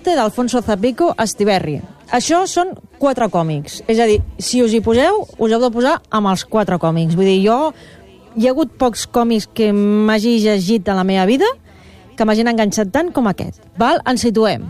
Norte d'Alfonso Zapico Estiberri. Això són 4 còmics. És a dir, si us hi poseu, us heu de posar amb els 4 còmics. Vull dir, hi ha hagut pocs còmics que m'hagi llegit a la meva vida que m'hagin enganxat tant com aquest. Val? Ens situem.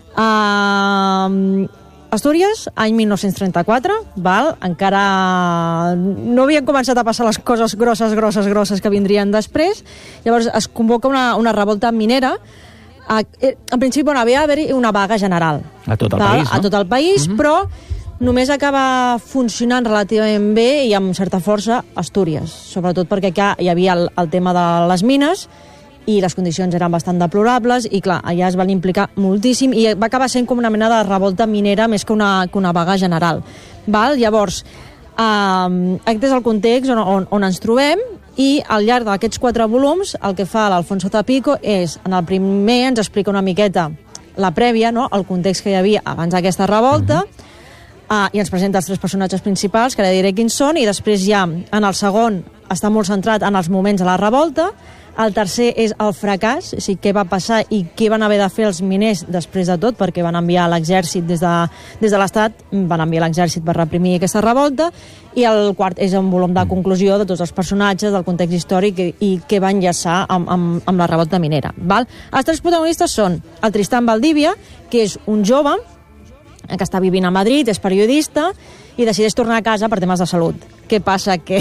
Astúries, any 1934, val? Encara no havien començat a passar les coses grosses que vindrien després. Llavors es convoca una revolta minera. En principi havia d'haver-hi una vaga general. A tot el país, no? A tot el país, però només acaba funcionant relativament bé i amb certa força Astúries, sobretot perquè hi havia el tema de les mines i les condicions eren bastant deplorables i clar, allà es van implicar moltíssim i va acabar sent com una mena de revolta minera més que una vaga general. Val? Llavors, aquest és el context on ens trobem i al llarg d'aquests 4 volums el que fa l'Alfonso Zapico és, en el primer ens explica una miqueta la prèvia, no? El context que hi havia abans d'aquesta revolta, i ens presenta els 3 personatges principals, que ara diré quins són, i després ja, en el segon, està molt centrat en els moments de la revolta, el tercer és el fracàs, o sigui, què va passar i què van haver de fer els miners després de tot, perquè van enviar l'exèrcit des de l'Estat, van enviar l'exèrcit per reprimir aquesta revolta, i el quart és un volum de conclusió de tots els personatges, del context històric i què va enllaçar amb la revolta minera. Val? Els 3 protagonistes són el Tristan Valdivia, que és un jove que està vivint a Madrid, és periodista, i decideix tornar a casa per temes de salut. Què passa? Que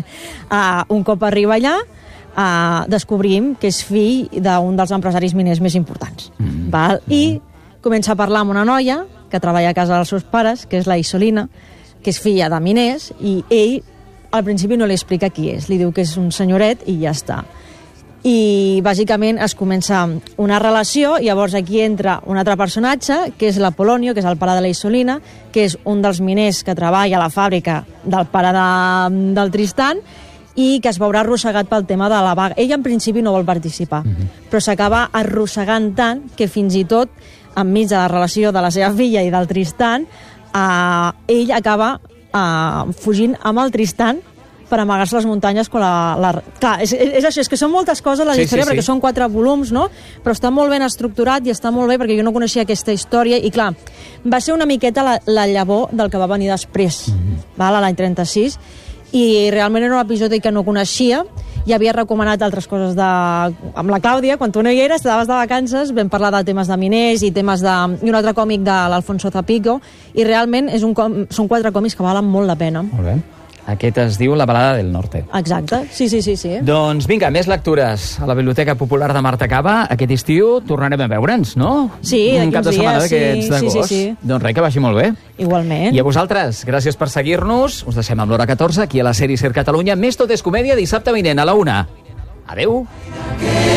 un cop arriba allà, descobrim que és fill d'un dels empresaris miners més importants. Val? I comença a parlar amb una noia que treballa a casa dels seus pares, que és la Isolina, que és filla de miners, i ell al principi no li explica qui és, li diu que és un senyoret i ja està. I bàsicament es comença una relació, i llavors aquí entra un altre personatge, que és l'Apolonio, que és el pare de la Isolina, que és un dels miners que treballa a la fàbrica del pare del Tristan, i que es veurà arrossegat pel tema de la vaga. Ell en principi no vol participar, però s'acaba arrossegant tant que fins i tot, enmig de la relació de la seva filla i del Tristan, ell acaba fugint amb el Tristan per amagar-se les muntanyes quan Clar, és això, és que són moltes coses la història, perquè són 4 volums, no? Però està molt ben estructurat i està molt bé perquè jo no coneixia aquesta història i clar, va ser una miqueta la llavor del que va venir després, l'any 36, i realment era un episodi que no coneixia i havia recomanat altres coses amb la Clàudia, quan tu no hi eres, estaves de vacances, vam parlar de temes de miners i temes i un altre còmic de l'Alfonso Zapico, i realment són 4 còmics que valen molt la pena. Molt bé. Aquest es diu La balada del Norte. Exacte, sí. Doncs vinga, més lectures a la Biblioteca Popular de Marta Cava. Aquest estiu tornarem a veure'ns, no? Sí, un cap de setmana d'aquests d'agost. Sí. Doncs res, que vagi molt bé. Igualment. I a vosaltres, gràcies per seguir-nos. Us deixem amb l'hora 14, aquí a la sèrie Ser Catalunya. Més Tot és Comèdia, dissabte vinent a la 1. Adeu.